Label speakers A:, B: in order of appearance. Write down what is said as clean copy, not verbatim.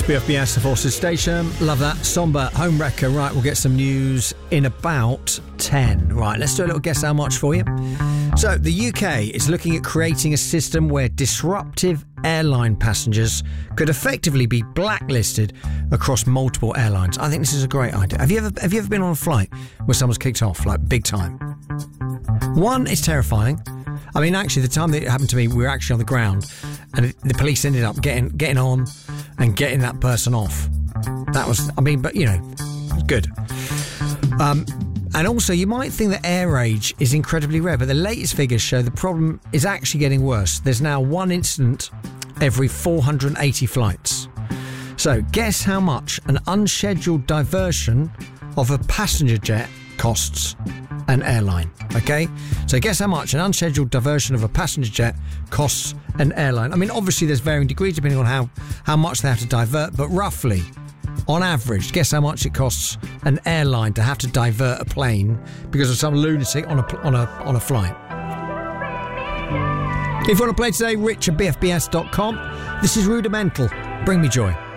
A: BFBS, the Forces Station. Love that. Somber Homewrecker. Right, we'll get some news in about 10. Right, let's do a little guess how much for you. So, the UK is looking at creating a system where disruptive airline passengers could effectively be blacklisted across multiple airlines. I think this is a great idea. Have you ever been on a flight where someone's kicked off, like big time? One, it's terrifying. I mean, actually, the time that it happened to me, we were actually on the ground, and the police ended up getting on and getting that person off. That was, I mean, but, you know, good. And also, you might think that air rage is incredibly rare, but the latest figures show the problem is actually getting worse. There's now one incident every 480 flights. So, guess how much an unscheduled diversion of a passenger jet costs an airline, okay? So guess how much an unscheduled diversion of a passenger jet costs an airline. I mean, obviously there's varying degrees depending on how much they have to divert, but roughly, on average, guess how much it costs an airline to have to divert a plane because of some lunatic on a flight. If you want to play today, rich at bfbs.com. This is Rudimental. Bring me joy.